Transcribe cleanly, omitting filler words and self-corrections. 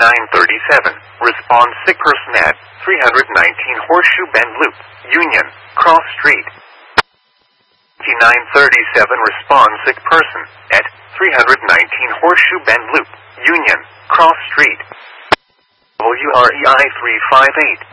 5937. Respond sick person at 319 Horseshoe Bend Loop, Union, Cross Street. 5937. Respond sick person at 319 Horseshoe Bend Loop, Union, Cross Street. WREI 358.